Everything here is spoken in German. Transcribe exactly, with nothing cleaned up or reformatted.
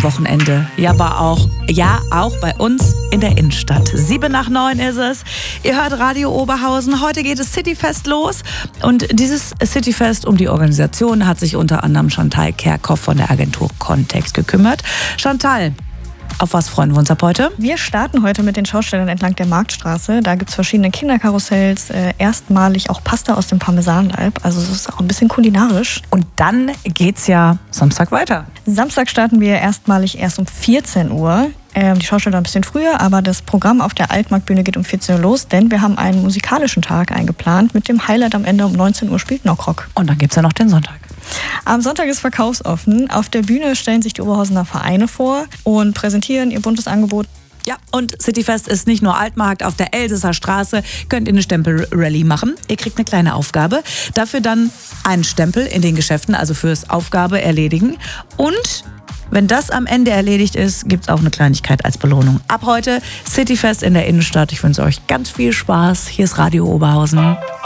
am Wochenende. Ja, aber auch, ja, auch bei uns in der Innenstadt. Sieben nach neun ist es. Ihr hört Radio Oberhausen. Heute geht es Cityfest los. Und dieses Cityfest um die Organisation hat sich unter anderem Chantal Kerkhoff von der Agentur Kontext gekümmert. Chantal, auf was freuen wir uns ab heute? Wir starten heute mit den Schaustellern entlang der Marktstraße. Da gibt es verschiedene Kinderkarussells, äh, erstmalig auch Pasta aus dem Parmesanleib. Also es ist auch ein bisschen kulinarisch. Und dann geht's ja Samstag weiter. Samstag starten wir erstmalig erst um vierzehn Uhr. Ähm, die Schausteller ein bisschen früher, aber das Programm auf der Altmarktbühne geht um vierzehn Uhr los, denn wir haben einen musikalischen Tag eingeplant. Mit dem Highlight am Ende um neunzehn Uhr spielt Knockrock. Und dann gibt's ja noch den Sonntag. Am Sonntag ist verkaufsoffen. Auf der Bühne stellen sich die Oberhausener Vereine vor und präsentieren ihr buntes Angebot. Ja, und Cityfest ist nicht nur Altmarkt. Auf der Elsässer Straße könnt ihr eine Stempel-Rallye machen. Ihr kriegt eine kleine Aufgabe. Dafür dann einen Stempel in den Geschäften, also fürs Aufgabe erledigen. Und wenn das am Ende erledigt ist, gibt es auch eine Kleinigkeit als Belohnung. Ab heute Cityfest in der Innenstadt. Ich wünsche euch ganz viel Spaß. Hier ist Radio Oberhausen.